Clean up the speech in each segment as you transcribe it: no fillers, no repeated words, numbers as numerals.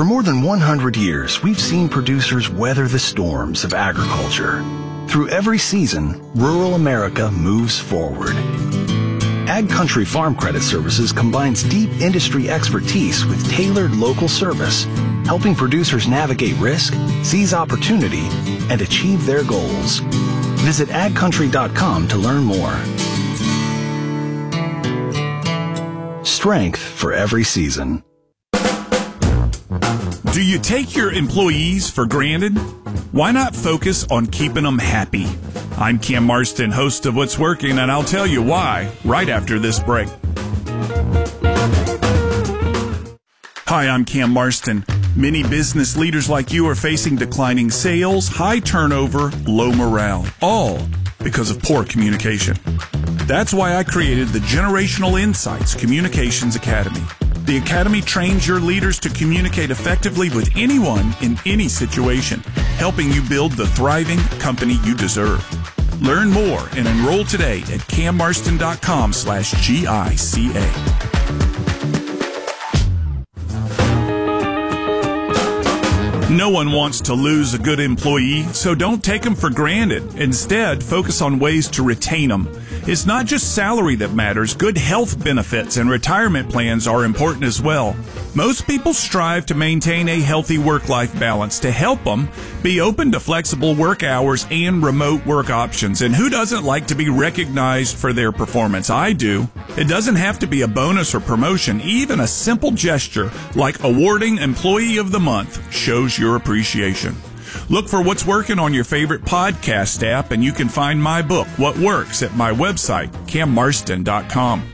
For more than 100 years, we've seen producers weather the storms of agriculture. Through every season, rural America moves forward. Ag Country Farm Credit Services combines deep industry expertise with tailored local service, helping producers navigate risk, seize opportunity, and achieve their goals. Visit agcountry.com to learn more. Strength for every season. Do you take your employees for granted? Why not focus on keeping them happy? I'm Cam Marston, host of What's Working, and I'll tell you why right after this break. Hi, I'm Cam Marston. Many business leaders like you are facing declining sales, high turnover, low morale, all because of poor communication. That's why I created the Generational Insights Communications Academy. The Academy trains your leaders to communicate effectively with anyone in any situation, helping you build the thriving company you deserve. Learn more and enroll today at cammarston.com/GICA. No one wants to lose a good employee, so don't take them for granted. Instead, focus on ways to retain them. It's not just salary that matters. Good health benefits and retirement plans are important as well. Most people strive to maintain a healthy work-life balance. To help them, be open to flexible work hours and remote work options. And who doesn't like to be recognized for their performance? I do. It doesn't have to be a bonus or promotion. Even a simple gesture like awarding Employee of the Month shows your appreciation. Look for What's Working on your favorite podcast app, and you can find my book, What Works, at my website, cammarston.com.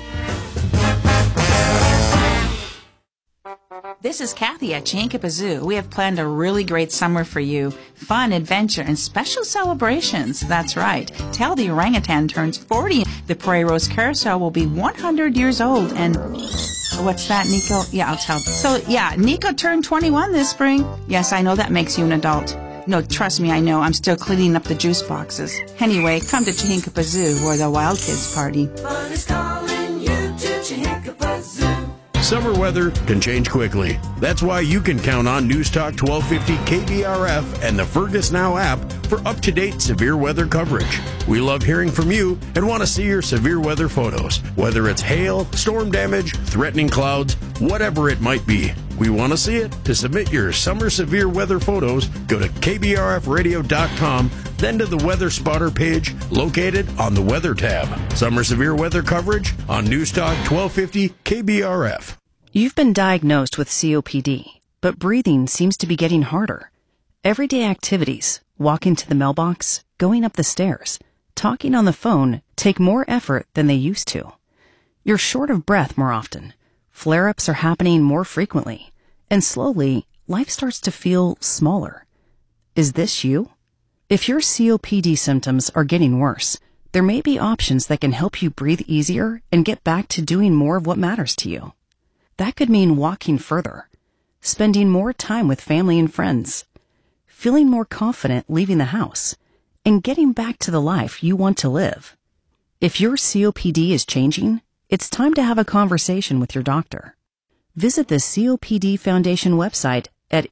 This is Kathy at Chankippa Zoo. We have planned a really great summer for you. Fun, adventure, and special celebrations. That's right. Tell the orangutan turns 40. The Prairie Rose Carousel will be 100 years old. And what's that, Nico? Yeah, I'll tell. So, yeah, Nico turned 21 this spring. Yes, I know that makes you an adult. No, trust me, I know. I'm still cleaning up the juice boxes. Anyway, come to Chankippa Zoo where the wild kids party. Bud is calling you to Chankippa Zoo. Summer weather can change quickly. That's why you can count on News Talk 1250 KBRF and the Fergus Now app for up-to-date severe weather coverage. We love hearing from you and want to see your severe weather photos. Whether it's hail, storm damage, threatening clouds, whatever it might be. We want to see it. To submit your summer severe weather photos, go to kbrfradio.com, then to the Weather Spotter page located on the Weather tab. Summer severe weather coverage on News Talk 1250 KBRF. You've been diagnosed with COPD, but breathing seems to be getting harder. Everyday activities, walking to the mailbox, going up the stairs, talking on the phone take more effort than they used to. You're short of breath more often. Flare-ups are happening more frequently. And slowly, life starts to feel smaller. Is this you? If your COPD symptoms are getting worse, there may be options that can help you breathe easier and get back to doing more of what matters to you. That could mean walking further, spending more time with family and friends, feeling more confident leaving the house, and getting back to the life you want to live. If your COPD is changing, it's time to have a conversation with your doctor. Visit the COPD Foundation website at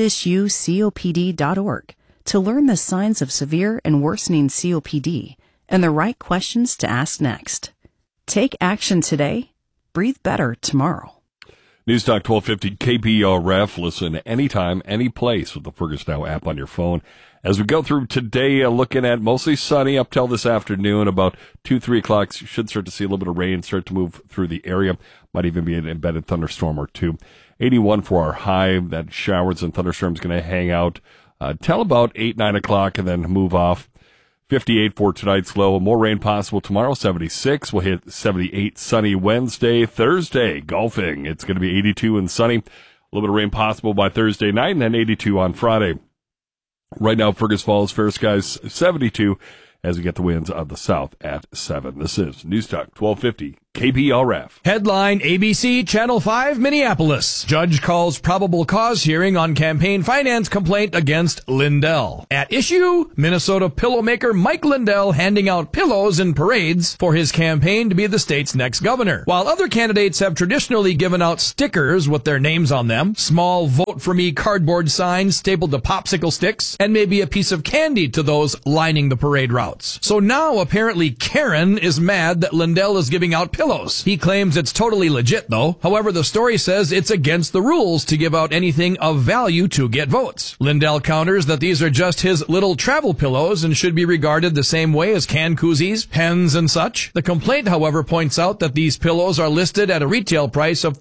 isthisyoucopd.org to learn the signs of severe and worsening COPD and the right questions to ask next. Take action today. Breathe better tomorrow. News Talk 1250 KBRF. Listen anytime, any place with the Fergus Now app on your phone. As we go through today, looking at mostly sunny up till this afternoon, about 2, 3 o'clock, you should start to see a little bit of rain start to move through the area. Might even be an embedded thunderstorm or two. 81 for our high. That showers and thunderstorms going to hang out till about 8, 9 o'clock and then move off. 58 for tonight's low. More rain possible tomorrow, 76. We'll hit 78 sunny Wednesday. Thursday, golfing. It's going to be 82 and sunny. A little bit of rain possible by Thursday night and then 82 on Friday. Right now, Fergus Falls, fair skies 72 as we get the winds of the south at 7. This is News Talk 1250 KBRF. Headline ABC Channel 5 Minneapolis. Judge calls probable cause hearing on campaign finance complaint against Lindell. At issue, Minnesota pillow maker Mike Lindell handing out pillows in parades for his campaign to be the state's next governor. While other candidates have traditionally given out stickers with their names on them, small vote for me cardboard signs stapled to popsicle sticks, and maybe a piece of candy to those lining the parade routes. So now apparently Karen is mad that Lindell is giving out pillows. He claims it's totally legit, though. However, the story says it's against the rules to give out anything of value to get votes. Lindell counters that these are just his little travel pillows and should be regarded the same way as can koozies, pens, and such. The complaint, however, points out that these pillows are listed at a retail price of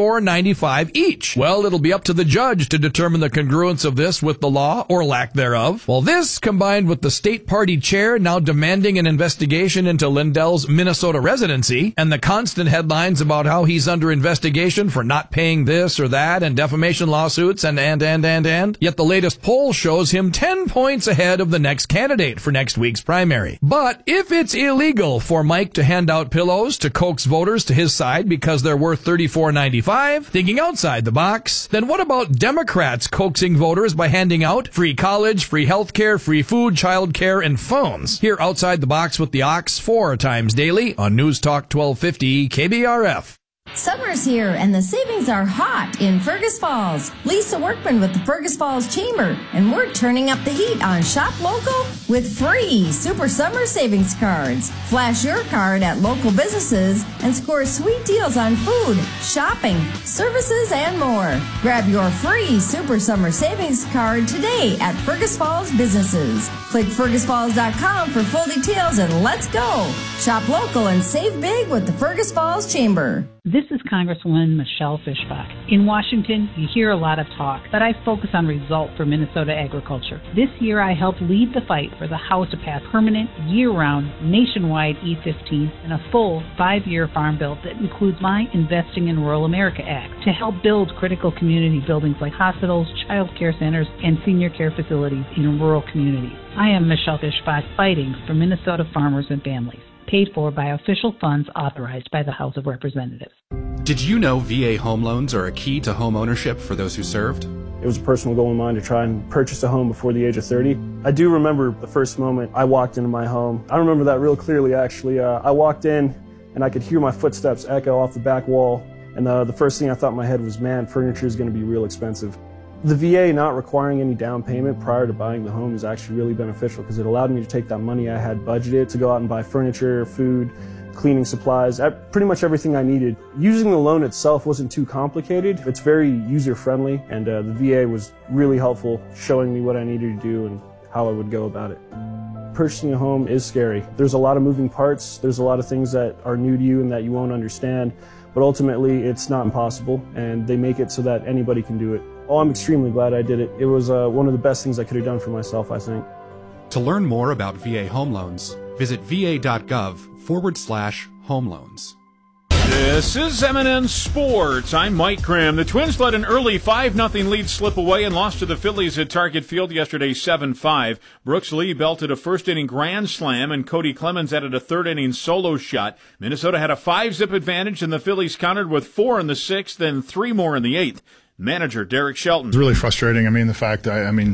$34.95 each. Well, it'll be up to the judge to determine the congruence of this with the law or lack thereof. Well, this, combined with the state party chair now demanding an investigation into Lindell's Minnesota residency, and the constant headlines about how he's under investigation for not paying this or that and defamation lawsuits and. Yet the latest poll shows him 10 points ahead of the next candidate for next week's primary. But if it's illegal for Mike to hand out pillows to coax voters to his side because they're worth $34.95, thinking outside the box, then what about Democrats coaxing voters by handing out free college, free health care, free food, child care, and phones? Here outside the box with the Ox 4 times daily on News Talk 1250 KBRF. Summer's here and the savings are hot in Fergus Falls. Lisa Workman with the Fergus Falls Chamber, and we're turning up the heat on Shop Local with free Super Summer Savings Cards. Flash your card at local businesses and score sweet deals on food, shopping, services, and more. Grab your free Super Summer Savings Card today at Fergus Falls businesses. Click fergusfalls.com for full details and let's go. Shop local and save big with the Fergus Falls Chamber. This is Congresswoman Michelle Fischbach. In Washington, you hear a lot of talk, but I focus on results for Minnesota agriculture. This year, I helped lead the fight for the House to pass permanent, year-round, nationwide E-15 and a full 5-year farm bill that includes my Investing in Rural America Act to help build critical community buildings like hospitals, child care centers, and senior care facilities in rural communities. I am Michelle Fischbach, fighting for Minnesota farmers and families. Paid for by official funds authorized by the House of Representatives. Did you know VA home loans are a key to home ownership for those who served? It was a personal goal of mine to try and purchase a home before the age of 30. I do remember the first moment I walked into my home. I remember that real clearly, actually. I walked in and I could hear my footsteps echo off the back wall. And the first thing I thought in my head was, man, furniture is going to be real expensive. The VA not requiring any down payment prior to buying the home is actually really beneficial because it allowed me to take that money I had budgeted to go out and buy furniture, food, cleaning supplies, pretty much everything I needed. Using the loan itself wasn't too complicated. It's very user-friendly, and the VA was really helpful, showing me what I needed to do and how I would go about it. Purchasing a home is scary. There's a lot of moving parts. There's a lot of things that are new to you and that you won't understand, but ultimately it's not impossible, and they make it so that anybody can do it. Oh, I'm extremely glad I did it. It was one of the best things I could have done for myself, I think. To learn more about VA home loans, visit va.gov/home loans. This is M&N Sports. I'm Mike Graham. The Twins let an early 5-0 lead slip away and lost to the Phillies at Target Field yesterday 7-5. Brooks Lee belted a first-inning grand slam, and Cody Clemens added a third-inning solo shot. Minnesota had a 5-zip advantage, and the Phillies countered with 4 in the 6th, then 3 more in the 8th. Manager Derek Shelton. It's really frustrating. with the fact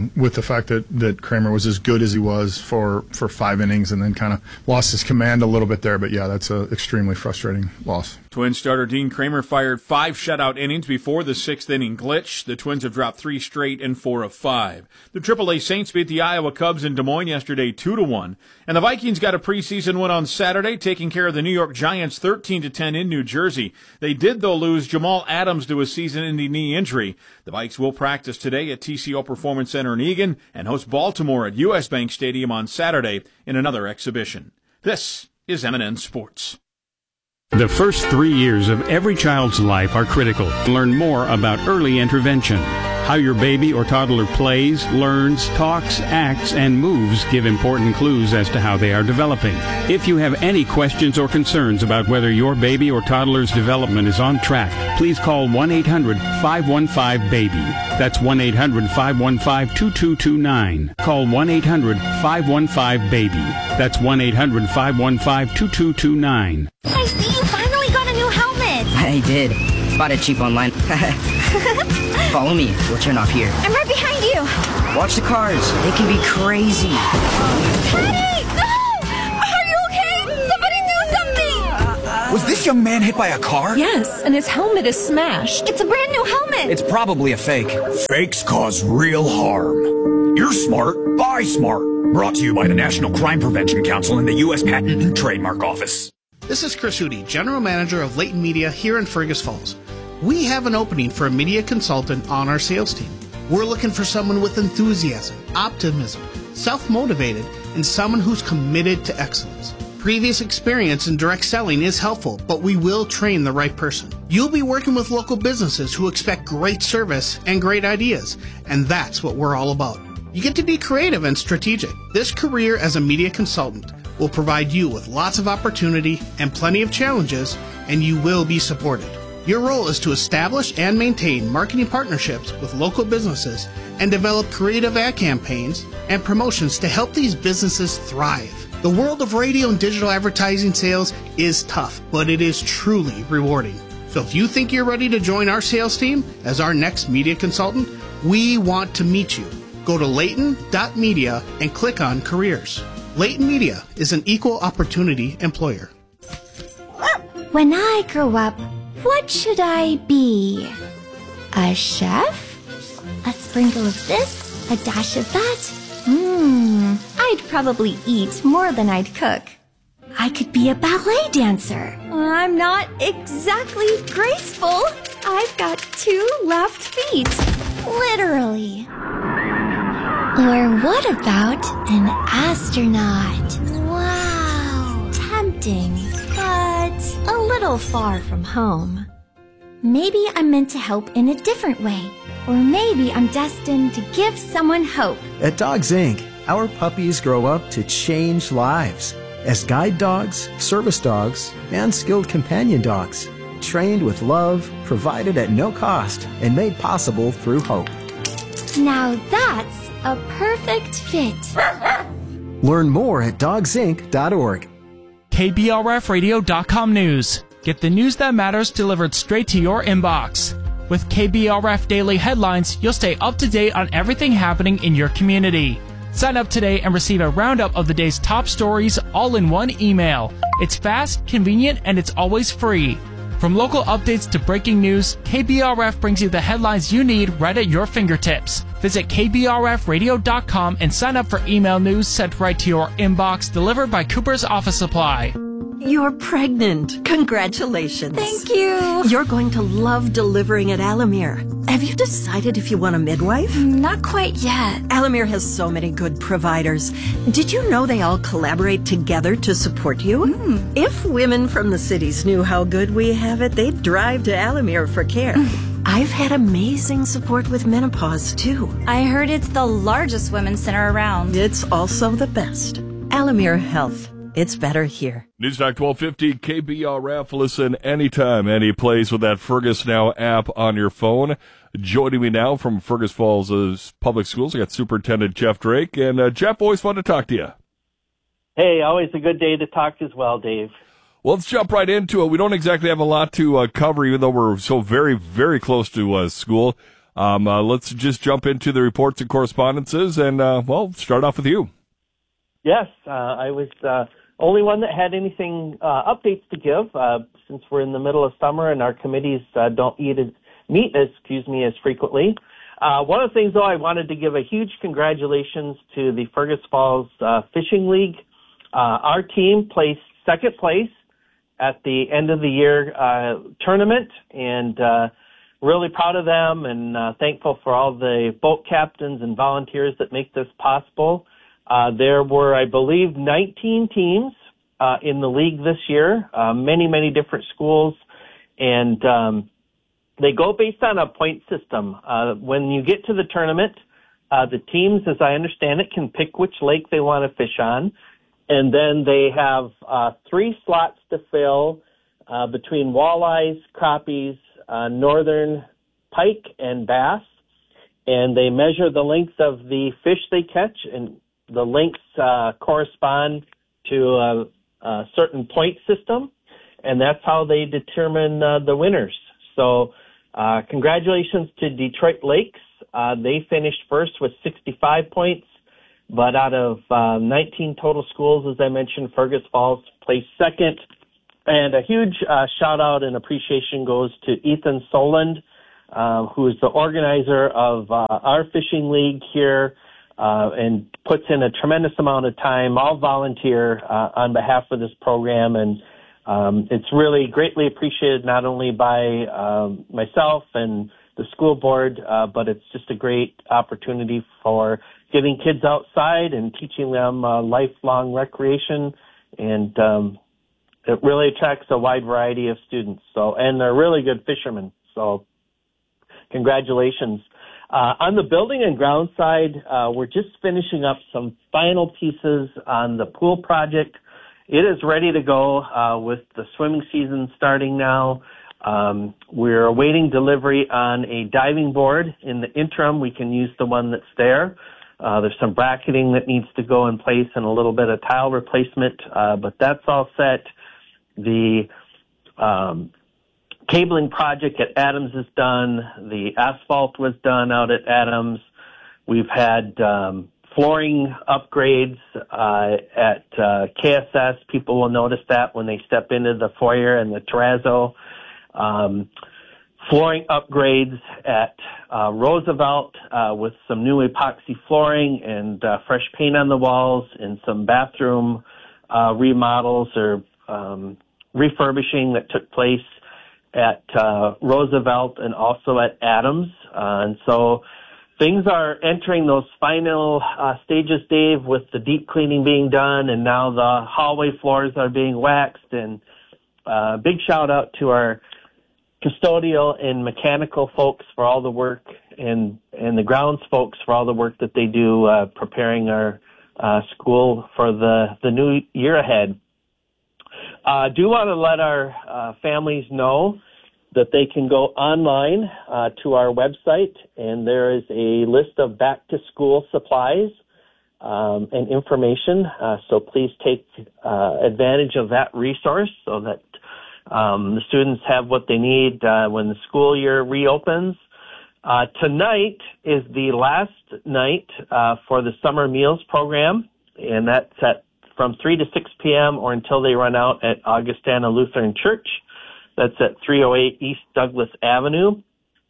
that Kramer was as good as he was for 5 innings and then kind of lost his command a little bit there. But yeah, that's an extremely frustrating loss. Twins starter Dean Kramer fired 5 shutout innings before the 6th inning glitch. The Twins have dropped 3 straight and 4 of 5. The AAA Saints beat the Iowa Cubs in Des Moines yesterday 2-1. And the Vikings got a preseason win on Saturday, taking care of the New York Giants 13-10 in New Jersey. They did, though, lose Jamal Adams to a season-ending knee injury. The Vikes will practice today at TCO Performance Center in Eagan and host Baltimore at US Bank Stadium on Saturday in another exhibition. This is M&N Sports. The first 3 years of every child's life are critical. Learn more about early intervention. How your baby or toddler plays, learns, talks, acts, and moves give important clues as to how they are developing. If you have any questions or concerns about whether your baby or toddler's development is on track, please call 1-800-515-BABY. That's 1-800-515-2229. Call 1-800-515-BABY. That's 1-800-515-2229. Hi, Steve. Finally I did. Bought it cheap online. Follow me. We'll turn off here. I'm right behind you. Watch the cars. They can be crazy. Teddy! No! Are you okay? Somebody do something! Was this young man hit by a car? Yes, and his helmet is smashed. It's a brand new helmet. It's probably a fake. Fakes cause real harm. You're smart. Buy smart. Brought to you by the National Crime Prevention Council and the U.S. Patent and Trademark Office. This is Chris Hootie, General Manager of Leighton Media here in Fergus Falls. We have an opening for a media consultant on our sales team. We're looking for someone with enthusiasm, optimism, self-motivated, and someone who's committed to excellence. Previous experience in direct selling is helpful, but we will train the right person. You'll be working with local businesses who expect great service and great ideas, and that's what we're all about. You get to be creative and strategic. This career as a media consultant will provide you with lots of opportunity and plenty of challenges, and you will be supported. Your role is to establish and maintain marketing partnerships with local businesses and develop creative ad campaigns and promotions to help these businesses thrive. The world of radio and digital advertising sales is tough, but it is truly rewarding. So if you think you're ready to join our sales team as our next media consultant, we want to meet you. Go to Leighton.media and click on Careers. Leighton Media is an equal opportunity employer. When I grow up, what should I be? A chef? A sprinkle of this? A dash of that? I'd probably eat more than I'd cook. I could be a ballet dancer. I'm not exactly graceful. I've got 2 left feet. Literally. Or what about an astronaut? Wow. Tempting, but a little far from home. Maybe I'm meant to help in a different way. Or maybe I'm destined to give someone hope. At Dogs Inc., our puppies grow up to change lives as guide dogs, service dogs, and skilled companion dogs, trained with love, provided at no cost, and made possible through hope. Now that's a perfect fit. Learn more at dogsinc.org. KBRFradio.com News. Get the news that matters delivered straight to your inbox. With KBRF Daily Headlines, you'll stay up to date on everything happening in your community. Sign up today and receive a roundup of the day's top stories all in one email. It's fast, convenient, and it's always free. From local updates to breaking news, KBRF brings you the headlines you need right at your fingertips. Visit KBRFradio.com and sign up for email news sent right to your inbox, delivered by Cooper's Office Supply. You're pregnant. Congratulations. Thank you. You're going to love delivering at Alamere. Have you decided if you want a midwife? Not quite yet. Alamere has so many good providers. Did you know they all collaborate together to support you? If women from the cities knew how good we have it, they'd drive to Alamere for care. I've had amazing support with menopause, too. I heard it's the largest women's center around. It's also the best. Alamere Health. It's better here. Newstalk 1250 KBRF. Listen anytime, any place with that Fergus Now app on your phone. Joining me now from Fergus Falls Public Schools, I got Superintendent Jeff Drake. And Jeff, always fun to talk to you. Hey, always a good day to talk as well, Dave. Well, let's jump right into it. We don't exactly have a lot to cover, even though we're so very, very close to school. Let's just jump into the reports and correspondences, and, start off with you. Yes, I was only one that had anything updates to give since we're in the middle of summer and our committees don't meet as frequently. One of the things, though, I wanted to give a huge congratulations to the Fergus Falls Fishing League. Our team placed second place at the end of the year tournament, and really proud of them and thankful for all the boat captains and volunteers that make this possible. There were, I believe, 19 teams in the league this year, many different schools, and they go based on a point system. When you get to the tournament, the teams, as I understand it, can pick which lake they want to fish on, and then they have 3 slots to fill between walleyes, crappies, northern pike, and bass, and they measure the length of the fish they catch, and the lengths correspond to a certain point system, and that's how they determine the winners. So congratulations to Detroit Lakes. They finished first with 65 points, but out of 19 total schools, as I mentioned, Fergus Falls placed second. And a huge shout out and appreciation goes to Ethan Soland, who is the organizer of our fishing league here, and puts in a tremendous amount of time, all volunteer, on behalf of this program. And it's really greatly appreciated not only by myself and the school board, but it's just a great opportunity for getting kids outside and teaching them lifelong recreation. And it really attracts a wide variety of students. So, and they're really good fishermen. So congratulations. On the building and ground side, we're just finishing up some final pieces on the pool project. It is ready to go with the swimming season starting now. We're awaiting delivery on a diving board. In the interim, we can use the one that's there. There's some bracketing that needs to go in place and a little bit of tile replacement, but that's all set. The cabling project at Adams is done. The asphalt was done out at Adams. We've had flooring upgrades at KSS. People will notice that when they step into the foyer and the terrazzo. Flooring upgrades at Roosevelt with some new epoxy flooring and fresh paint on the walls, and some bathroom remodels or refurbishing that took place at Roosevelt and also at Adams. And so things are entering those final stages, Dave, with the deep cleaning being done, and now the hallway floors are being waxed. And big shout out to our custodial and mechanical folks for all the work, and the grounds folks for all the work that they do preparing our school for the new year ahead. Do want to let our families know that they can go online to our website, and there is a list of back-to-school supplies and information. So please take advantage of that resource so that the students have what they need when the school year reopens. Tonight is the last night for the summer meals program, and that's from 3 to 6 p.m. or until they run out at Augustana Lutheran Church. That's at 308 East Douglas Avenue.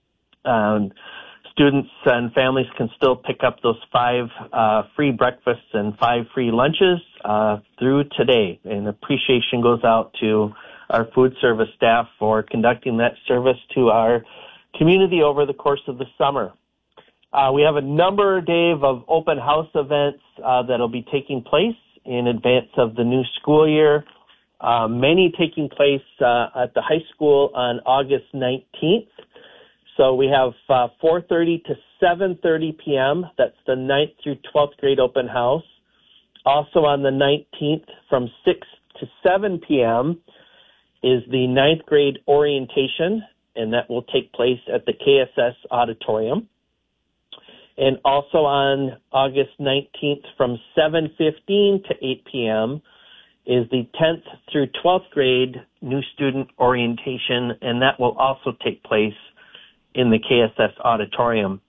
Students and families can still pick up those 5 free breakfasts and 5 free lunches through today. And appreciation goes out to our food service staff for conducting that service to our community over the course of the summer. We have a number, Dave, of open house events that'll be taking place in advance of the new school year. Many taking place at the high school on August 19th. So we have 4:30 to 7:30 p.m. That's the 9th through 12th grade open house. Also on the 19th from 6 to 7 p.m. is the 9th grade orientation, and that will take place at the KSS auditorium. And also on August 19th from 7:15 to 8 p.m. is the 10th through 12th grade new student orientation, and that will also take place in the KSS auditorium.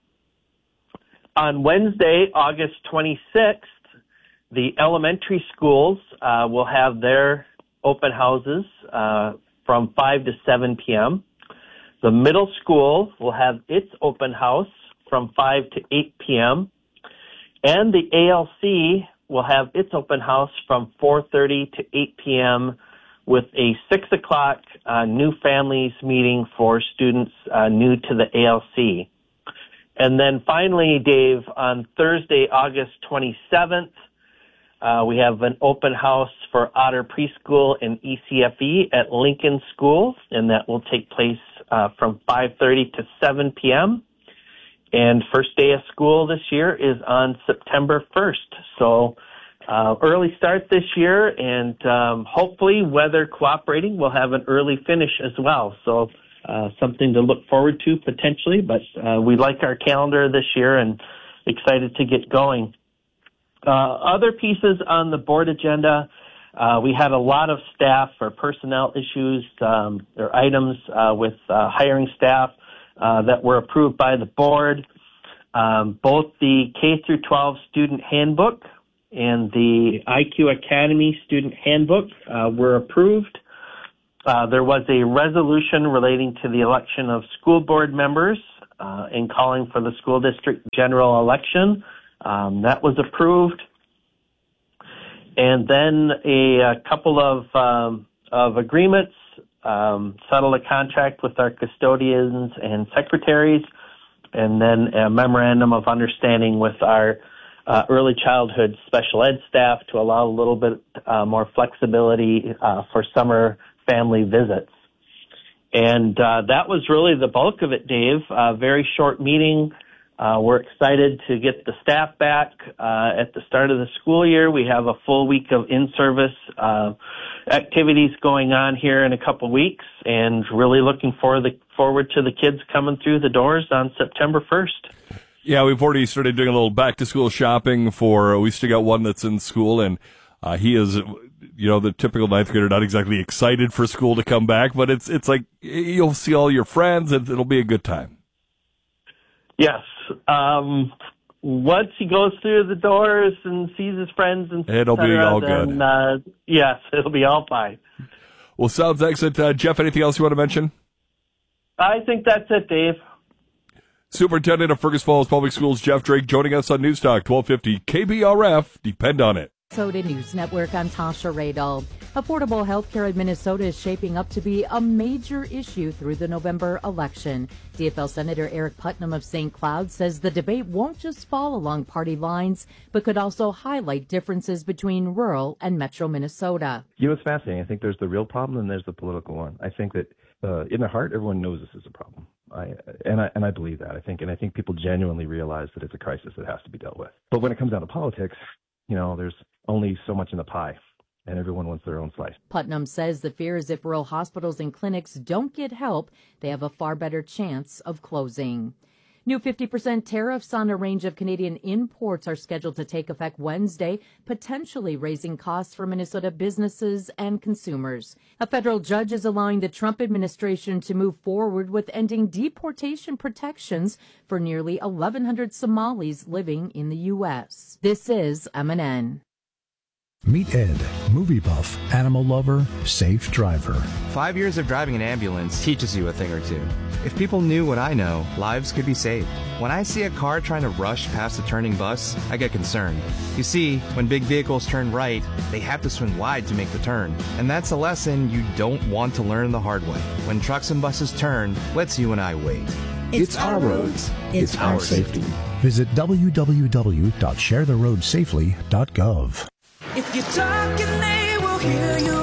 On Wednesday, August 26th, the elementary schools will have their open houses from 5 to 7 p.m. The middle school will have its open house from 5 to 8 p.m. And the ALC will have its open house from 4:30 to 8 p.m. with a 6 o'clock new families meeting for students new to the ALC. And then finally, Dave, on Thursday, August 27th, we have an open house for Otter Preschool and ECFE at Lincoln School, and that will take place from 5:30 to 7 p.m. And first day of school this year is on September 1st. So early start this year, and hopefully, weather cooperating, we'll have an early finish as well. So something to look forward to potentially, but we like our calendar this year and excited to get going. Other pieces on the board agenda, We had a lot of staff or personnel issues or items with hiring staff that were approved by the board. Both the K through 12 student handbook and the IQ Academy student handbook were approved. There was a resolution relating to the election of school board members and calling for the school district general election. That was approved. And then a couple of agreements, settled a contract with our custodians and secretaries, and then a memorandum of understanding with our early childhood special ed staff to allow a little bit more flexibility for summer family visits. And that was really the bulk of it, Dave. Very short meeting. We're excited to get the staff back at the start of the school year. We have a full week of in-service activities going on here in a couple weeks, and really looking forward to the kids coming through the doors on September 1st. Yeah, we've already started doing a little back-to-school shopping we still got one that's in school, and he is, the typical ninth grader, not exactly excited for school to come back, but it's like you'll see all your friends, and it'll be a good time. Yes. Once he goes through the doors and sees his friends and it'll be all good. Yes, it'll be all fine. Well, sounds excellent. Jeff, anything else you want to mention? I think that's it, Dave. Superintendent of Fergus Falls Public Schools, Jeff Drake, joining us on News Talk 1250 KBRF. Depend on it. Minnesota News Network, I'm Tasha Radel. Affordable health care in Minnesota is shaping up to be a major issue through the November election. DFL Senator Eric Putnam of St. Cloud says the debate won't just fall along party lines, but could also highlight differences between rural and metro Minnesota. It's fascinating. I think there's the real problem and there's the political one. I think that in their heart, everyone knows this is a problem. I believe that. I think people genuinely realize that it's a crisis that has to be dealt with. But when it comes down to politics, there's only so much in the pie, and everyone wants their own slice. Putnam says the fear is if rural hospitals and clinics don't get help, they have a far better chance of closing. New 50% tariffs on a range of Canadian imports are scheduled to take effect Wednesday, potentially raising costs for Minnesota businesses and consumers. A federal judge is allowing the Trump administration to move forward with ending deportation protections for nearly 1,100 Somalis living in the U.S. This is MNN. Meet Ed, movie buff, animal lover, safe driver. 5 years of driving an ambulance teaches you a thing or two. If people knew what I know, lives could be saved. When I see a car trying to rush past a turning bus, I get concerned. You see, when big vehicles turn right, they have to swing wide to make the turn. And that's a lesson you don't want to learn the hard way. When trucks and buses turn, let's you and I wait. It's our roads. It's our safety. Visit www.sharetheroadsafely.gov. If you're talking, they will hear you.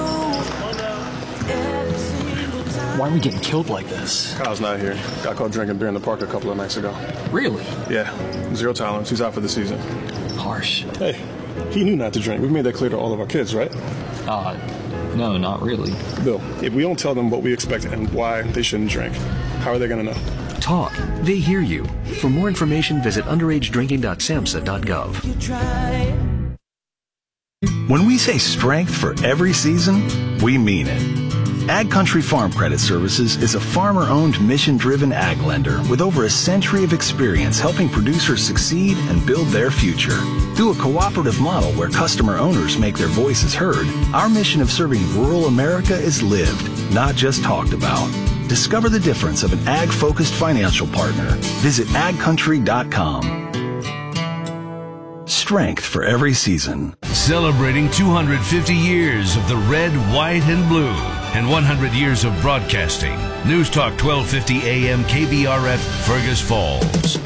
Why are we getting killed like this? Kyle's not here. Got caught drinking beer in the park a couple of nights ago. Really? Yeah. 0 tolerance. He's out for the season. Harsh. Hey, he knew not to drink. We've made that clear to all of our kids, right? No, not really. Bill, if we don't tell them what we expect and why they shouldn't drink, how are they going to know? Talk. They hear you. For more information, visit underagedrinking.samhsa.gov. You try. When we say strength for every season, we mean it. Ag Country Farm Credit Services is a farmer-owned, mission-driven ag lender with over a century of experience helping producers succeed and build their future. Through a cooperative model where customer owners make their voices heard, our mission of serving rural America is lived, not just talked about. Discover the difference of an ag-focused financial partner. Visit agcountry.com. Strength for every season. Celebrating 250 years of the red, white, and blue, and 100 years of broadcasting. News Talk 1250 AM KBRF, Fergus Falls.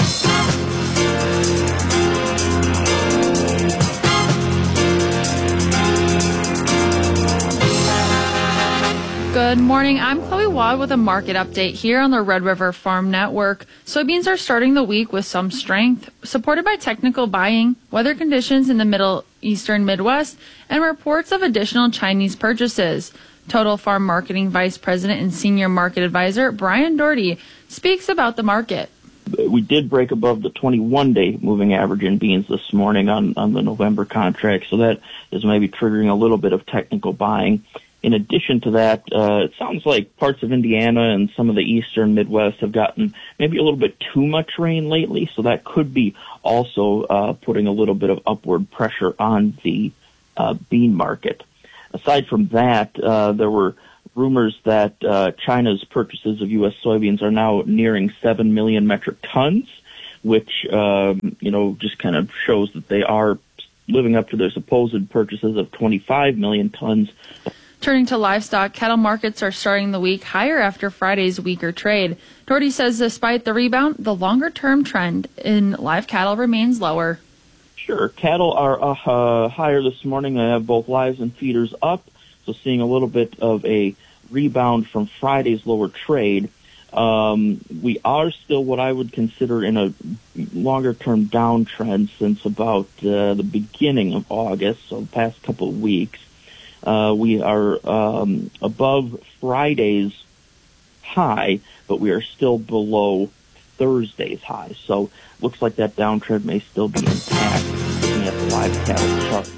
Good morning. I'm Chloe Waugh with a market update here on the Red River Farm Network. Soybeans are starting the week with some strength, supported by technical buying, weather conditions in the Middle Eastern Midwest, and reports of additional Chinese purchases. Total Farm Marketing Vice President and Senior Market Advisor Brian Doherty speaks about the market. we did break above the 21-day moving average in beans this morning on the November contract, so that is maybe triggering a little bit of technical buying. In addition to that, it sounds like parts of Indiana and some of the eastern Midwest have gotten maybe a little bit too much rain lately, so that could be also putting a little bit of upward pressure on the bean market. Aside from that, there were rumors that China's purchases of U.S. soybeans are now nearing 7 million metric tons, which, just kind of shows that they are living up to their supposed purchases of 25 million tons. Turning to livestock, cattle markets are starting the week higher after Friday's weaker trade. Doherty says despite the rebound, the longer-term trend in live cattle remains lower. Sure. Cattle are higher this morning. I have both lives and feeders up, so seeing a little bit of a rebound from Friday's lower trade. We are still what I would consider in a longer-term downtrend since about the beginning of August, so the past couple of weeks. We are above Friday's high, but we are still below Thursday's high. So looks like that downtrend may still be intact looking at the live cattle chart.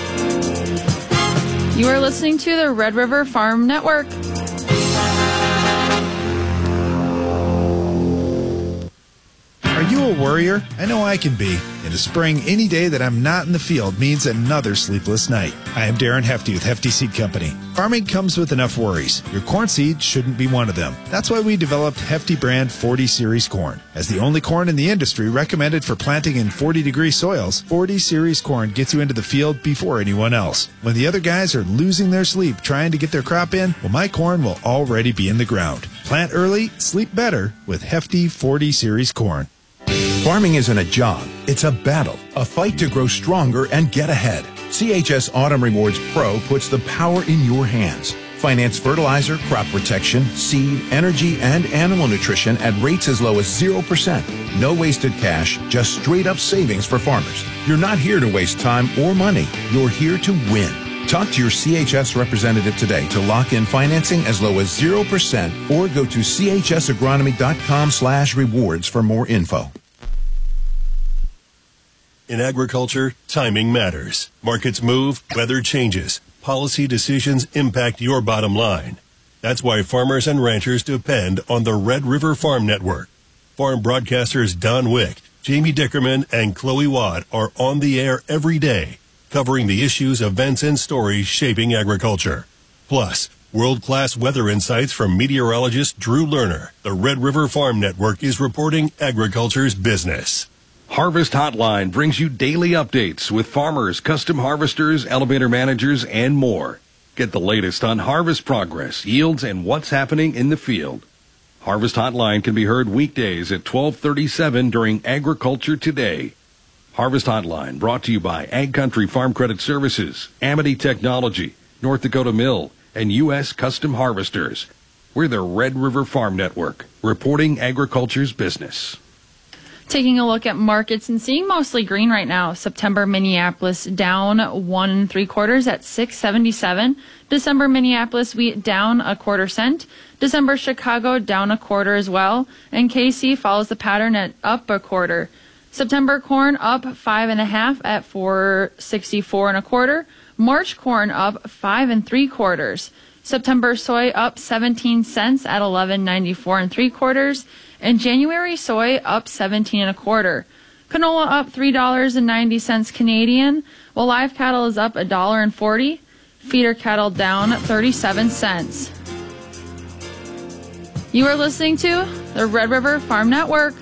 You are listening to the Red River Farm Network. Are you a worrier? I know I can be. In the spring, any day that I'm not in the field means another sleepless night. I am Darren Hefty with Hefty Seed Company. Farming comes with enough worries. Your corn seed shouldn't be one of them. That's why we developed Hefty brand 40 Series corn. As the only corn in the industry recommended for planting in 40-degree soils, 40 Series corn gets you into the field before anyone else. When the other guys are losing their sleep trying to get their crop in, well, my corn will already be in the ground. Plant early, sleep better with Hefty 40 Series corn. Farming isn't a job, it's a battle, a fight to grow stronger and get ahead. CHS Autumn Rewards Pro puts the power in your hands. Finance fertilizer, crop protection, seed, energy, and animal nutrition at rates as low as 0%. No wasted cash, just straight up savings for farmers. You're not here to waste time or money. You're here to win. Talk to your CHS representative today to lock in financing as low as 0% or go to chsagronomy.com/rewards for more info. In agriculture, timing matters. Markets move, weather changes. Policy decisions impact your bottom line. That's why farmers and ranchers depend on the Red River Farm Network. Farm broadcasters Don Wick, Jamie Dickerman, and Chloe Watt are on the air every day, covering the issues, events, and stories shaping agriculture. Plus, world-class weather insights from meteorologist Drew Lerner. The Red River Farm Network is reporting agriculture's business. Harvest Hotline brings you daily updates with farmers, custom harvesters, elevator managers, and more. Get the latest on harvest progress, yields, and what's happening in the field. Harvest Hotline can be heard weekdays at 12:37 during Agriculture Today. Harvest Hotline brought to you by Ag Country Farm Credit Services, Amity Technology, North Dakota Mill, and U.S. Custom Harvesters. We're the Red River Farm Network, reporting agriculture's business. Taking a look at markets and seeing mostly green right now. September Minneapolis down 1 3/4 at 6.77. December Minneapolis wheat down 1/4 cent. December Chicago down 1/4 as well. And KC follows the pattern at up 1/4. September corn up 5.5 at 4.64 1/4. March corn up 5 3/4. September soy up 17 cents at 11.94 3/4. And January soy up 17 1/4. Canola up $3.90 Canadian, while live cattle is up $1.40. Feeder cattle down 37 cents. You are listening to the Red River Farm Network.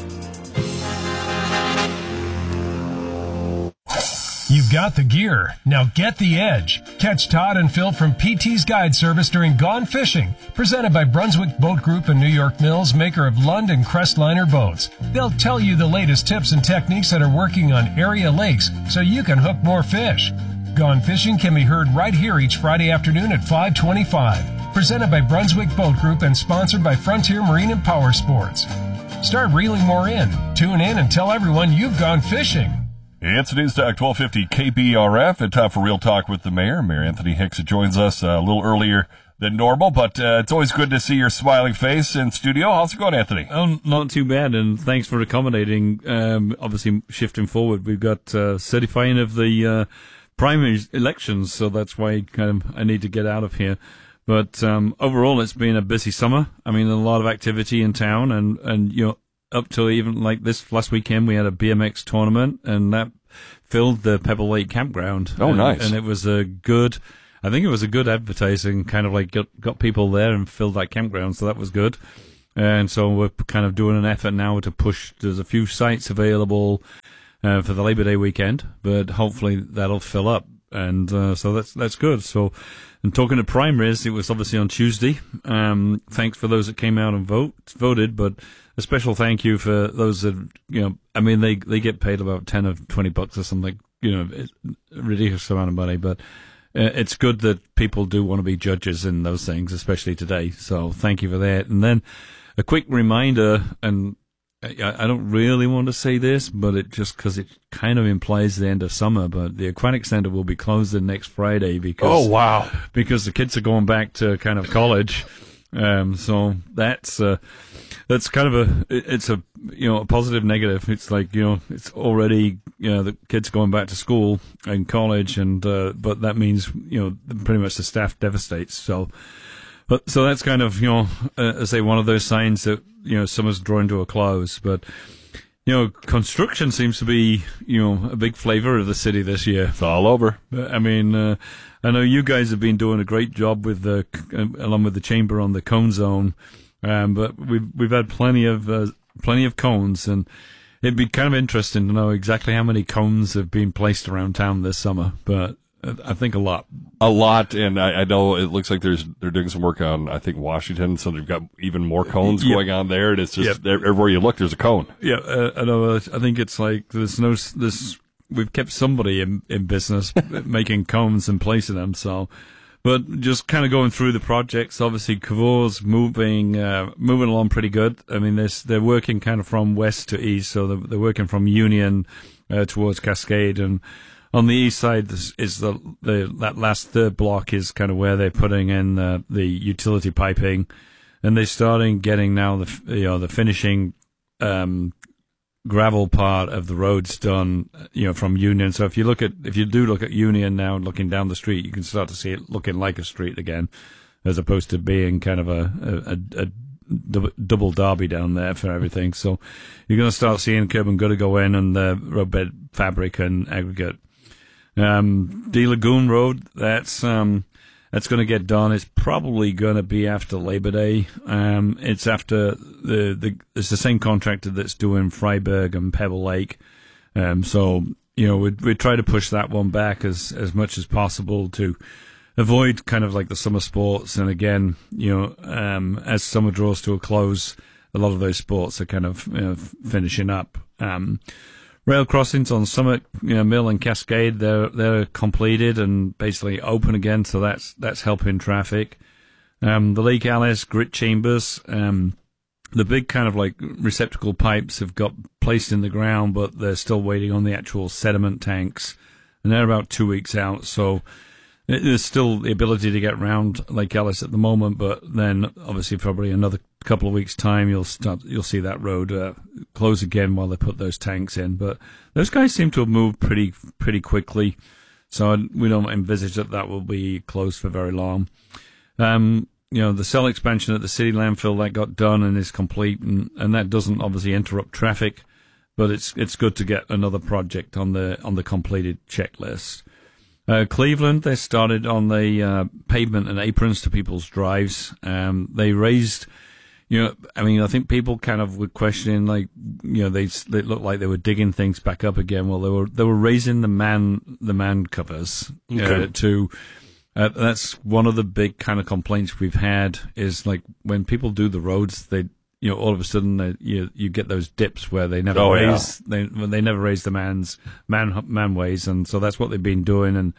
You've got the gear. Now get the edge. Catch Todd and Phil from PT's Guide Service during Gone Fishing, presented by Brunswick Boat Group and New York Mills, maker of Lund and Crestliner boats. They'll tell you the latest tips and techniques that are working on area lakes so you can hook more fish. Gone Fishing can be heard right here each Friday afternoon at 5:25. Presented by Brunswick Boat Group and sponsored by Frontier Marine and Power Sports. Start reeling more in. Tune in and tell everyone you've gone fishing. It's Newstalk 1250 KBRF. It's time for Real Talk with the Mayor. Mayor Anthony Hicks joins us a little earlier than normal, but it's always good to see your smiling face in studio. How's it going, Anthony? Oh, not too bad, and thanks for accommodating. Obviously, shifting forward, we've got certifying of the primary elections, so that's why I need to get out of here. But overall, it's been a busy summer. I mean, a lot of activity in town, and up till even like this last weekend, we had a BMX tournament, and that filled the Pebble Lake campground. Oh, nice! And it was a good advertising, kind of like got people there and filled that campground, so that was good. And so we're kind of doing an effort now to push. There's a few sites available for the Labor Day weekend, but hopefully that'll fill up. And so that's good. So, and talking to primaries, it was obviously on Tuesday. Thanks for those that came out and voted, but a special thank you for those that, I mean, they get paid about $10 or $20 or something, it's a ridiculous amount of money, but it's good that people do want to be judges in those things, especially today. So thank you for that. And then a quick reminder, and I don't really want to say this, but because it kind of implies the end of summer, but the Aquatic Center will be closing next Friday because the kids are going back to kind of college. So that's kind of a positive negative. It's like, it's already, the kids going back to school and college, and, but that means, pretty much the staff devastates. So that's kind of, I say one of those signs that, summer's drawing to a close. But, construction seems to be, a big flavor of the city this year. It's all over. I mean, I know you guys have been doing a great job with along with the chamber on the cone zone. But we've had plenty of cones, and it'd be kind of interesting to know exactly how many cones have been placed around town this summer. But I think a lot, and I know it looks like they're doing some work on, I think, Washington, so they've got even more cones going on there, and it's just everywhere you look, there's a cone. Yeah, I know. I think it's like we've kept somebody in business making cones and placing them. So. But just kind of going through the projects, obviously Cavor's moving along pretty good. I mean, they're working kind of from west to east, so they're working from Union towards Cascade, and on the east side is that last third block is kind of where they're putting in the utility piping, and they're starting getting now the finishing gravel part of the roads done, from Union. So if you do look at Union now, looking down the street, you can start to see it looking like a street again, as opposed to being kind of a double derby down there for everything. So you're going to start seeing curb and gutter go in, and the roadbed fabric and aggregate. D Lagoon Road, that's going to get done. It's probably going to be after Labor Day. It's after it's the same contractor that's doing Freiburg and Pebble Lake. So, we try to push that one back as much as possible to avoid kind of like the summer sports. And again, as summer draws to a close, a lot of those sports are kind of finishing up. Rail crossings on Summit, Mill and Cascade, they're completed and basically open again, so that's helping traffic. The Lake Alice grit chambers, the big kind of like receptacle pipes have got placed in the ground, but they're still waiting on the actual sediment tanks, and they're about 2 weeks out. So there's still the ability to get around Lake Alice at the moment, but then obviously probably another couple of weeks' time you'll see that road close again while they put those tanks in. But those guys seem to have moved pretty quickly, so we don't envisage that will be closed for very long. The cell expansion at the city landfill, that got done and is complete, and that doesn't obviously interrupt traffic, but it's good to get another project on the completed checklist. Cleveland, they started on the pavement and aprons to people's drives. They raised, I think people kind of were questioning, like, they looked like they were digging things back up again. Well, they were raising the man covers to. That's one of the big kind of complaints we've had is like when people do the roads, they all of a sudden you get those dips where they never they never raise the man ways, and so that's what they've been doing, and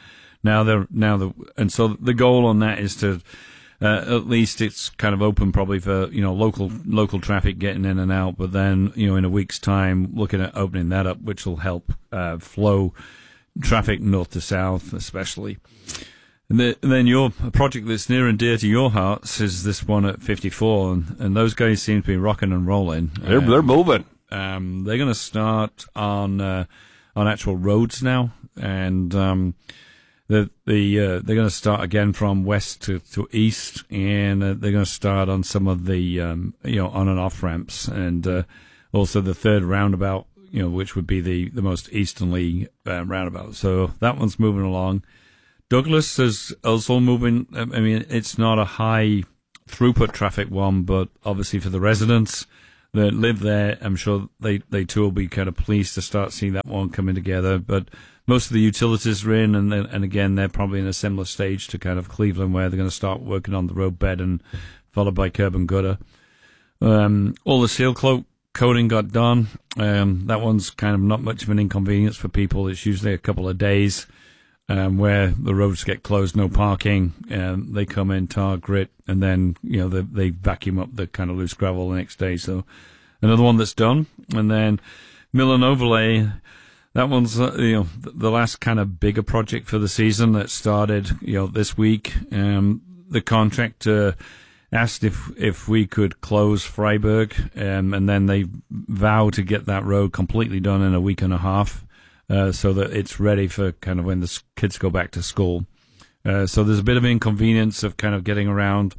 so the goal on that is to at least it's kind of open probably for local traffic getting in and out, but then in a week's time looking at opening that up, which will help flow traffic north to south especially. And then your project that's near and dear to your hearts is this one at 54, and those guys seem to be rocking and rolling. They're moving. They're going to start on actual roads now, and they're going to start again from west to east, and they're going to start on some of the on and off ramps, and also the third roundabout, which would be the most easterly roundabout. So that one's moving along. Douglas is also moving. I mean, it's not a high throughput traffic one, but obviously for the residents that live there, I'm sure they too will be kind of pleased to start seeing that one coming together. But most of the utilities are in, and again, they're probably in a similar stage to kind of Cleveland, where they're going to start working on the road bed and followed by curb and gutter. All the seal coating got done. That one's kind of not much of an inconvenience for people. It's usually a couple of days. Where the roads get closed, no parking, they come in, tar, grit, and then, they vacuum up the kind of loose gravel the next day. So another one that's done. And then Mill and Overlay, that one's, the last kind of bigger project for the season that started, this week. The contractor asked if we could close Freiburg, and then they vowed to get that road completely done in a week and a half. So that it's ready for kind of when the kids go back to school. So there's a bit of inconvenience of kind of getting around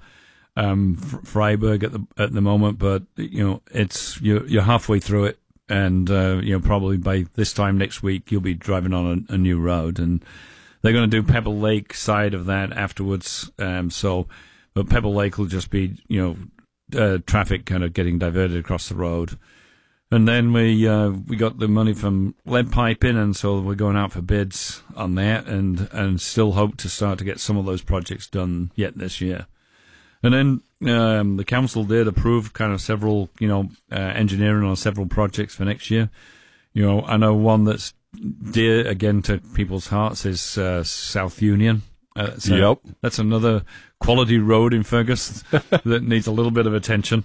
Freiburg at the moment, but it's you're halfway through it, and probably by this time next week you'll be driving on a new road, and they're going to do Pebble Lake side of that afterwards. But Pebble Lake will just be traffic kind of getting diverted across the road. And then we got the money from Lead Piping, and so we're going out for bids on that, and still hope to start to get some of those projects done yet this year. And then the council did approve kind of several, engineering on several projects for next year. I know one that's dear again to people's hearts is South Union. Yep, that's another quality road in Fergus that needs a little bit of attention.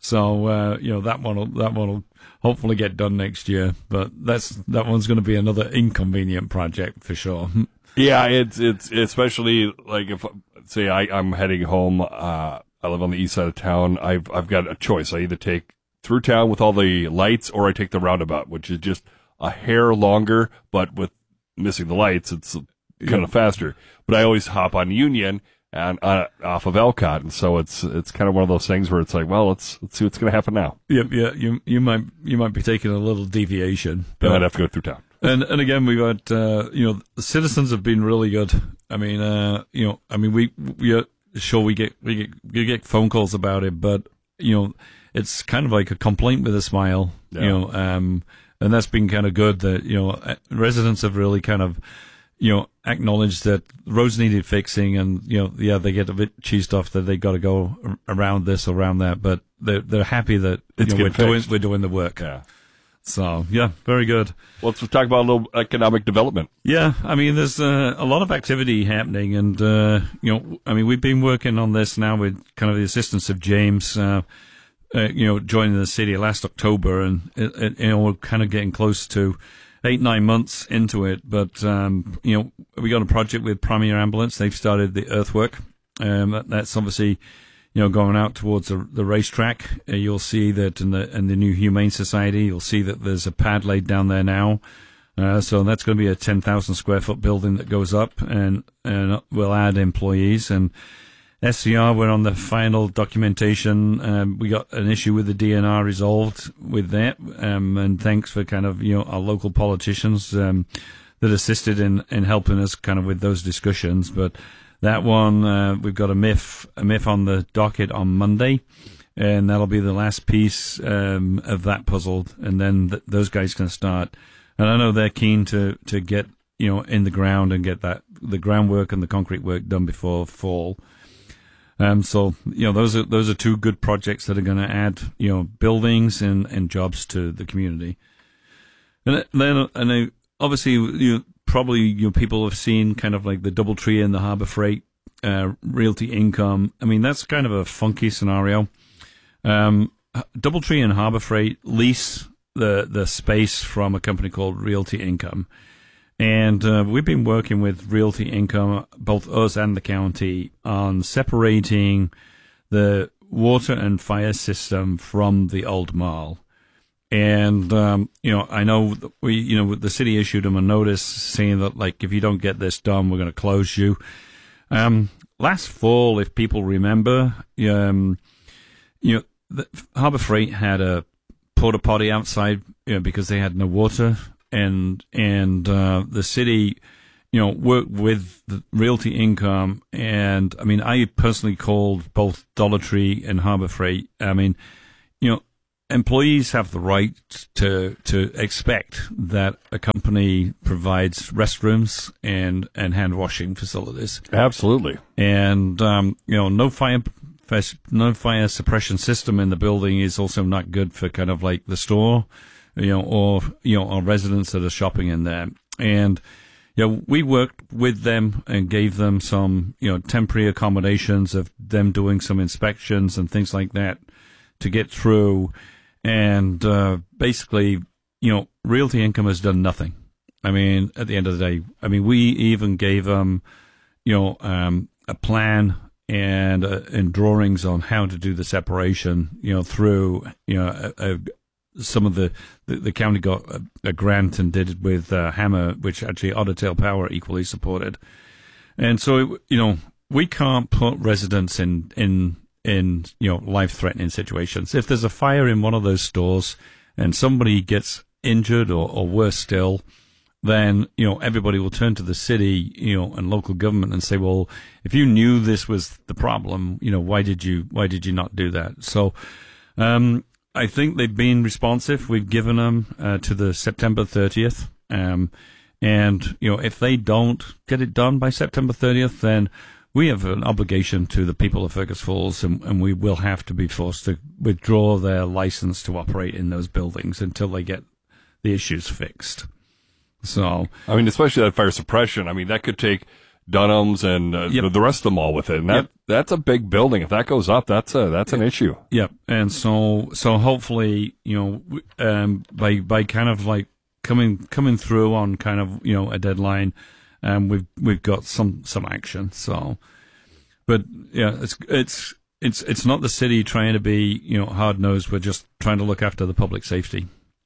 So that one will hopefully get done next year, but that one's going to be another inconvenient project for sure. Yeah, it's especially like if say I'm heading home. I live on the east side of town. I've got a choice. I either take through town with all the lights, or I take the roundabout, which is just a hair longer, but with missing the lights, it's kind of faster. But I always hop on Union and off of Elcott, and so it's kind of one of those things where it's like, well, let's see what's going to happen now. Yeah. You might be taking a little deviation. But I'd have to go through town. And again, we got the citizens have been really good. I mean, we are sure we get phone calls about it, but it's kind of like a complaint with a smile. Yeah. And that's been kind of good. That residents have really kind of acknowledge that roads needed fixing, and they get a bit cheesed off that they got to go around this or around that, but they're happy that we're doing the work. Yeah. So very good. Well, let's talk about a little economic development. Yeah, I mean, there's a lot of activity happening, and we've been working on this now with kind of the assistance of James. Joining the city last October, and we're kind of getting close to 8-9 months into it, but we got a project with Premier Ambulance. They've started the earthwork. That's obviously going out towards the racetrack. You'll see that in the new Humane Society. You'll see that there's a pad laid down there now. So that's going to be a 10,000 square foot building that goes up, and we'll add employees. And SCR, we're on the final documentation. We got an issue with the DNR resolved with that, and thanks for kind of our local politicians that assisted in helping us kind of with those discussions. But that one, we've got a MIF on the docket on Monday, and that'll be the last piece of that puzzle, and then those guys can start. And I know they're keen to get in the ground and get the groundwork and the concrete work done before fall. So those are two good projects that are going to add buildings and jobs to the community. And then obviously probably people have seen kind of like the DoubleTree and the Harbor Freight Realty Income. I mean, that's kind of a funky scenario. DoubleTree and Harbor Freight lease the space from a company called Realty Income, And we've been working with Realty Income, both us and the county, on separating the water and fire system from the old mall. And, I know that the city issued them a notice saying that, like, if you don't get this done, we're going to close you. Last fall, if people remember, Harbor Freight had a porta potty outside, because they had no water. And the city, worked with the Realty Income. And, I mean, I personally called both Dollar Tree and Harbor Freight. I mean, employees have the right to expect that a company provides restrooms and hand washing facilities. Absolutely. And, no fire suppression system in the building is also not good for kind of like the store, or residents that are shopping in there. And, we worked with them and gave them some, temporary accommodations of them doing some inspections and things like that to get through. And basically, Realty Income has done nothing. I mean, at the end of the day, we even gave them, a plan and drawings on how to do the separation, through, some of the county got a grant and did it with Hammer, which actually Otter Tail Power equally supported. And so, we can't put residents in life-threatening situations. If there's a fire in one of those stores and somebody gets injured or worse still, then, everybody will turn to the city, and local government and say, well, if you knew this was the problem, why did you not do that? So, I think they've been responsive. We've given them, to the September 30th. And, if they don't get it done by September 30th, then we have an obligation to the people of Fergus Falls, and we will have to be forced to withdraw their license to operate in those buildings until they get the issues fixed. So, especially that fire suppression. that could take Dunham's and the rest of them all with it. And that's a big building. If that goes up, that's an issue. Yep. And so hopefully, by kind of like coming through on kind of, a deadline, we've got some action. So, but it's not the city trying to be, hard nosed. We're just trying to look after the public safety.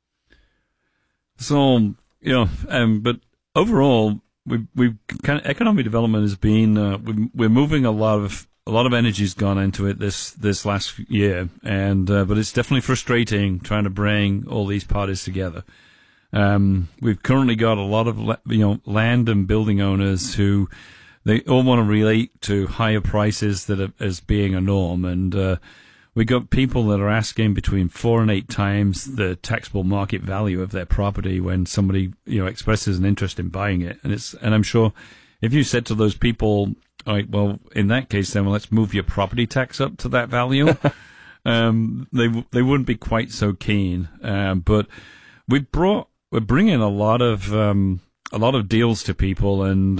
So, but overall, we've kind of economic development has been, we're moving a lot of energy's gone into it this last year. And, but it's definitely frustrating trying to bring all these parties together. We've currently got a lot of, land and building owners who they all want to relate to higher prices as being a norm. And, we got people that are asking between 4 and 8 times the taxable market value of their property when somebody, expresses an interest in buying it. And I'm sure if you said to those people, all right, well, in that case, then let's move your property tax up to that value. They wouldn't be quite so keen. But we're bringing a lot of deals to people, and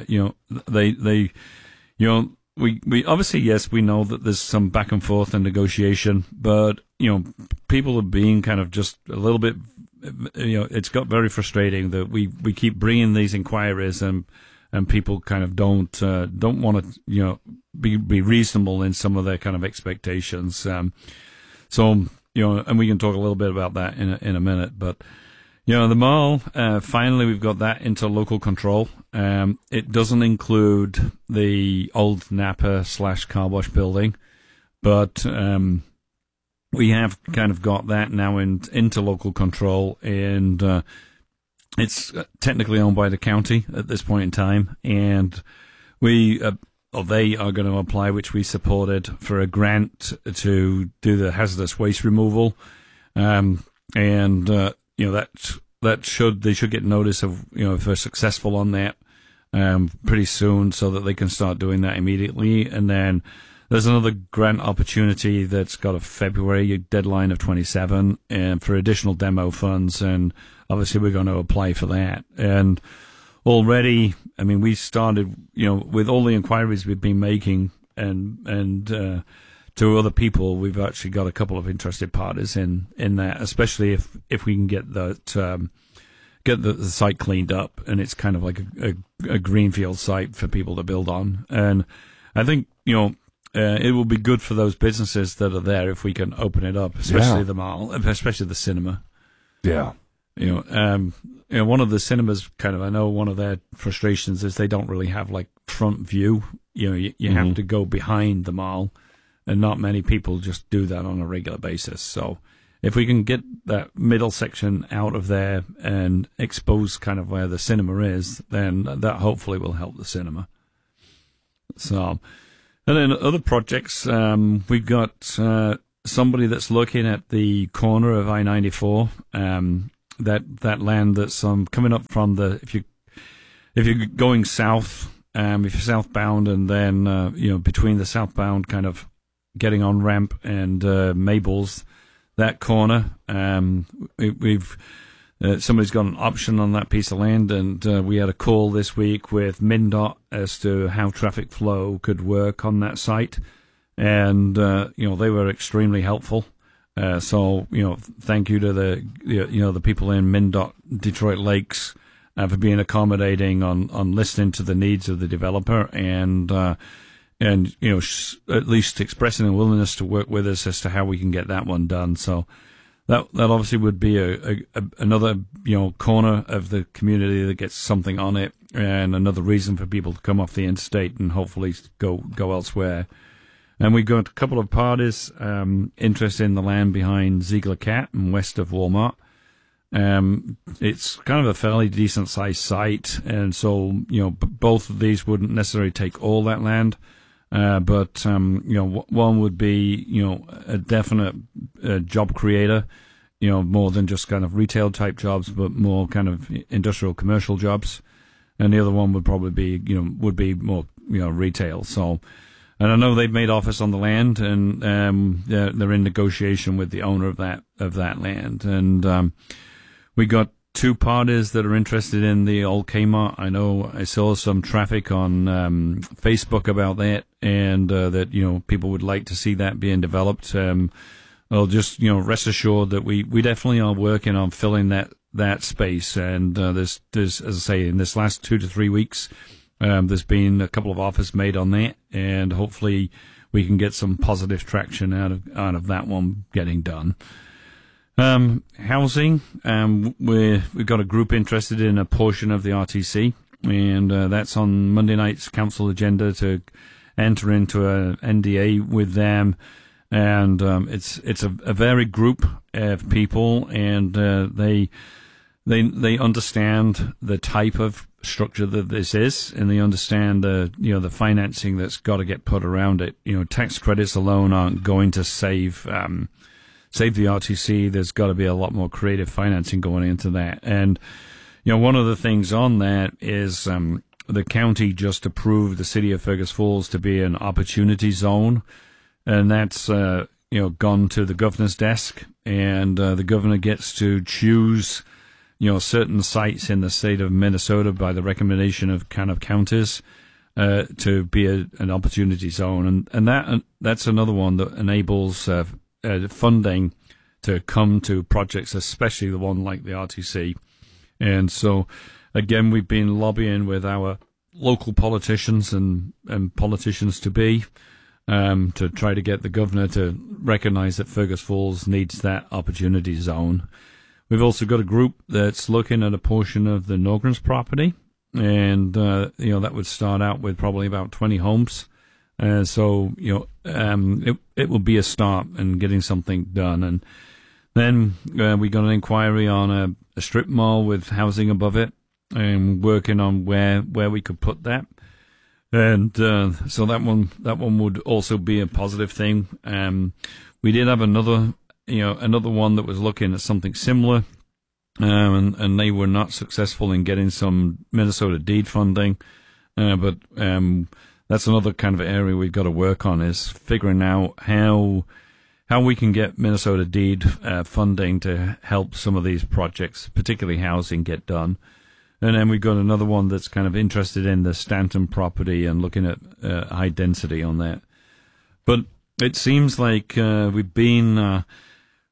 we obviously, yes, we know that there's some back and forth and negotiation, but people are being kind of just a little bit, it's got very frustrating that we keep bringing these inquiries and people kind of don't want to be reasonable in some of their kind of expectations. So and we can talk a little bit about that in a minute, but. The mall, finally we've got that into local control. It doesn't include the old Napa / car wash building, but we have kind of got that now into local control, and it's technically owned by the county at this point in time, and they are going to apply, which we supported, for a grant to do the hazardous waste removal, they should get notice of, if they're successful on that, pretty soon, so that they can start doing that immediately. And then there's another grant opportunity that's got a February deadline of 27, and for additional demo funds. And obviously we're going to apply for that. And already, we started, with all the inquiries we've been making and to other people, we've actually got a couple of interested parties in that, especially if we can get that get the site cleaned up, and it's kind of like a greenfield site for people to build on. And I think, it will be good for those businesses that are there if we can open it up, especially the mall, especially the cinema. Yeah. One of the cinemas I know one of their frustrations is they don't really have like front view. You have to go behind the mall, and not many people just do that on a regular basis. So if we can get that middle section out of there and expose kind of where the cinema is, then that hopefully will help the cinema. So, and then other projects, we've got somebody that's looking at the corner of I-94, that land that's coming up from if you're going south, if you're southbound, and then between the southbound kind of getting on ramp and Mabel's, that corner, we've somebody's got an option on that piece of land, and we had a call this week with MnDOT as to how traffic flow could work on that site, and they were extremely helpful. So thank you to the people in MnDOT Detroit Lakes for being accommodating on listening to the needs of the developer, and at least expressing a willingness to work with us as to how we can get that one done. So that obviously would be another corner of the community that gets something on it, and another reason for people to come off the interstate and hopefully go elsewhere. And we've got a couple of parties interested in the land behind Ziegler Cat and west of Walmart. It's kind of a fairly decent sized site, and so both of these wouldn't necessarily take all that land. But one would be a definite job creator, more than just kind of retail type jobs, but more kind of industrial commercial jobs, and the other one would probably be more retail. So, and I know they've made offers on the land, and they're in negotiation with the owner of that land, and we got two parties that are interested in the old Kmart. I know I saw some traffic on Facebook about that, and that people would like to see that being developed. I'll just rest assured that we definitely are working on filling that space. And there's as I say, in this last 2 to 3 weeks, there's been a couple of offers made on that, and hopefully we can get some positive traction out of that one getting done. Housing, we've got a group interested in a portion of the RTC, and that's on Monday night's council agenda to enter into a NDA with them. And it's a varied group of people, and they understand the type of structure that this is, and they understand the financing that's got to get put around it. Tax credits alone aren't going to save the RTC. There's got to be a lot more creative financing going into that. And, one of the things on that is the county just approved the city of Fergus Falls to be an opportunity zone. And that's, gone to the governor's desk. And the governor gets to choose, certain sites in the state of Minnesota by the recommendation of kind of counties to be an opportunity zone. And that's another one that enables funding to come to projects, especially the one like the RTC. And so, again, we've been lobbying with our local politicians and politicians to be to try to get the governor to recognize that Fergus Falls needs that opportunity zone. We've also got a group that's looking at a portion of the Norgrens property, and that would start out with probably about 20 homes. So it will be a start in getting something done. And then we got an inquiry on a strip mall with housing above it, and working on where we could put that. And so that one would also be a positive thing. We did have another one that was looking at something similar, and they were not successful in getting some Minnesota deed funding, but that's another kind of area we've got to work on, is figuring out how we can get Minnesota deed funding to help some of these projects, particularly housing, get done. And then we've got another one that's kind of interested in the Stanton property and looking at high density on that. But it seems like we've been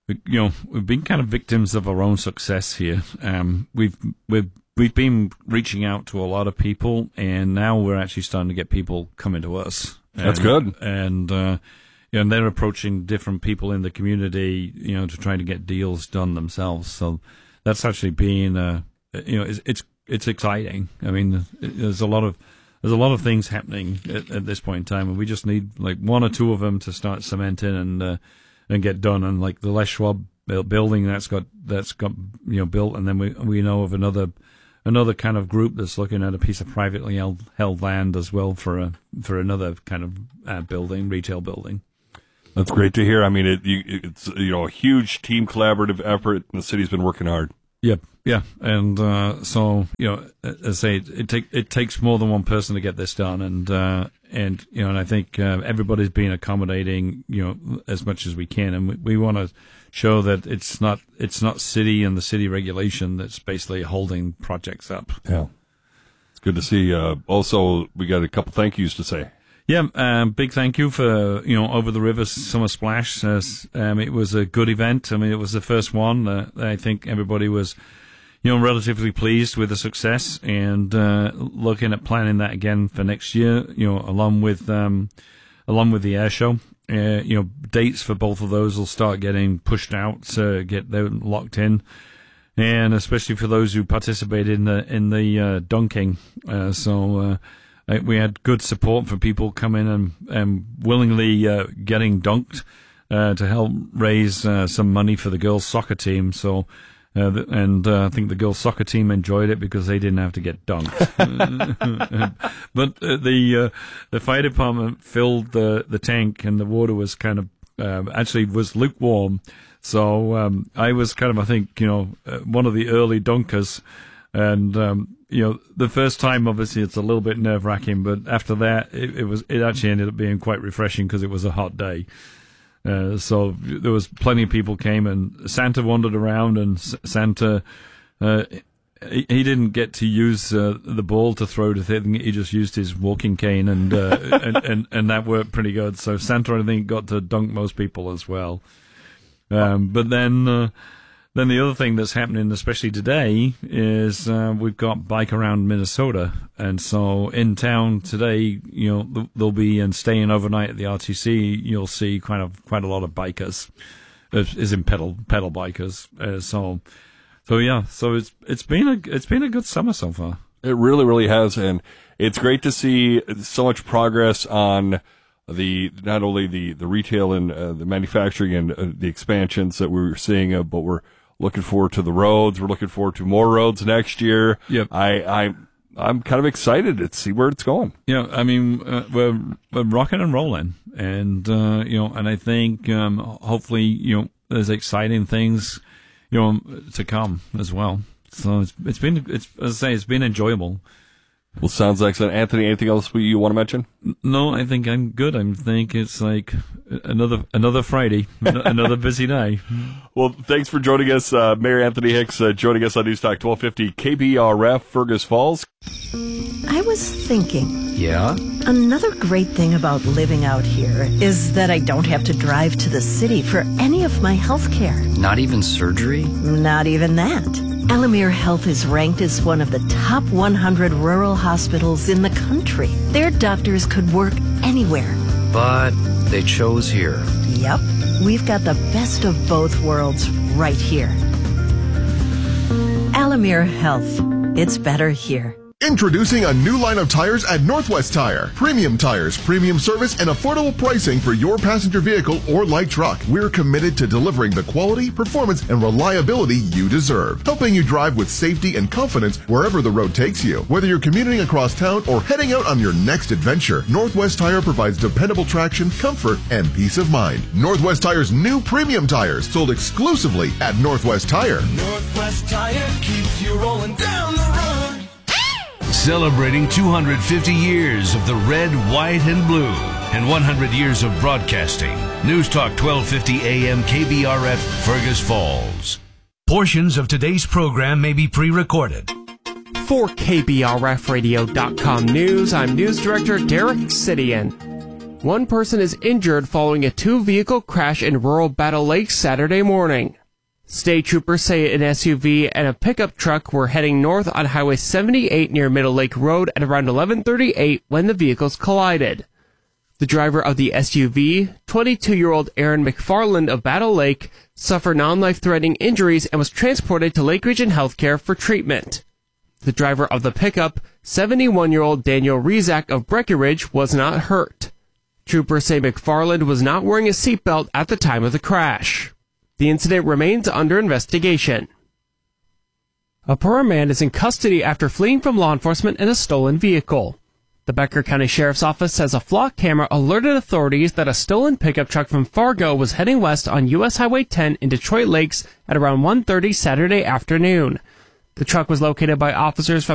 we've been kind of victims of our own success here. We've been reaching out to a lot of people, and now we're actually starting to get people coming to us. That's good. And and they're approaching different people in the community, to try to get deals done themselves. So that's actually been, it's exciting. I mean, there's a lot of things happening at this point in time, and we just need like one or two of them to start cementing and get done. And like the Les Schwab building that's got built, and then we know of another kind of group that's looking at a piece of privately held land as well for another kind of building, retail building. That's great to hear. I mean, it's a huge team collaborative effort, and the city's been working hard. Yep. Yeah. And so as I say, it takes more than one person to get this done, and I think everybody's been accommodating as much as we can, and we want to show that it's not city and the city regulation that's basically holding projects up. Yeah, it's good to see. Also, we got a couple thank yous to say. Yeah, big thank you for Over the River Summer Splash. It was a good event. I mean, it was the first one. I think everybody was relatively pleased with the success, and looking at planning that again for next year. Along with the air show. Dates for both of those will start getting pushed out to get them locked in, and especially for those who participated in the dunking. We had good support for people coming and willingly getting dunked to help raise some money for the girls' soccer team. So. I think the girls' soccer team enjoyed it because they didn't have to get dunked. But the fire department filled the tank, and the water was kind of actually was lukewarm. So I was kind of, I think, one of the early dunkers. And the first time, obviously, it's a little bit nerve-wracking, but after that, it actually ended up being quite refreshing because it was a hot day. So there was plenty of people came, and Santa wandered around, and Santa, he didn't get to use the ball to throw to thing. He just used his walking cane, and that worked pretty good. So Santa, I think, got to dunk most people as well. But then the other thing that's happening, especially today, is we've got Bike Around Minnesota, and so in town today, they'll be and staying overnight at the RTC. You'll see quite a lot of bikers, as in pedal bikers. So it's been a good summer so far. It really, really has, and it's great to see so much progress on not only the retail and the manufacturing and the expansions that we were seeing, but we're looking forward to the roads. We're looking forward to more roads next year. Yep. I'm kind of excited to see where it's going. Yeah, I mean, we're rocking and rolling, and and I think hopefully there's exciting things to come as well. So it's been enjoyable. Well, sounds excellent. Anthony, anything else you want to mention? No, I think I'm good. I think it's like another Friday, another busy day. Well, thanks for joining us, Mayor Anthony Hicks, joining us on News Talk 1250 KBRF, Fergus Falls. I was thinking. Yeah? Another great thing about living out here is that I don't have to drive to the city for any of my health care. Not even surgery? Not even that. Alamere Health is ranked as one of the top 100 rural hospitals in the country. Their doctors could work anywhere. But they chose here. Yep. We've got the best of both worlds right here. Alamere Health. It's better here. Introducing a new line of tires at Northwest Tire. Premium tires, premium service, and affordable pricing for your passenger vehicle or light truck. We're committed to delivering the quality, performance, and reliability you deserve, helping you drive with safety and confidence wherever the road takes you. Whether you're commuting across town or heading out on your next adventure, Northwest Tire provides dependable traction, comfort, and peace of mind. Northwest Tire's new premium tires, sold exclusively at Northwest Tire. Northwest Tire keeps you rolling down the road. Celebrating 250 years of the red, white, and blue, and 100 years of broadcasting. News Talk 1250 AM KBRF, Fergus Falls. Portions of today's program may be pre-recorded. For KBRFradio.com News, I'm News Director Derek Sidian. One person is injured following a two-vehicle crash in rural Battle Lake Saturday morning. State troopers say an SUV and a pickup truck were heading north on Highway 78 near Middle Lake Road at around 11:38 when the vehicles collided. The driver of the SUV, 22-year-old Aaron McFarland of Battle Lake, suffered non-life-threatening injuries and was transported to Lake Region Healthcare for treatment. The driver of the pickup, 71-year-old Daniel Rezak of Breckenridge, was not hurt. Troopers say McFarland was not wearing a seatbelt at the time of the crash. The incident remains under investigation. A poor man is in custody after fleeing from law enforcement in a stolen vehicle. The Becker County Sheriff's Office says a flock camera alerted authorities that a stolen pickup truck from Fargo was heading west on U.S. Highway 10 in Detroit Lakes at around 1:30 Saturday afternoon. The truck was located by officers from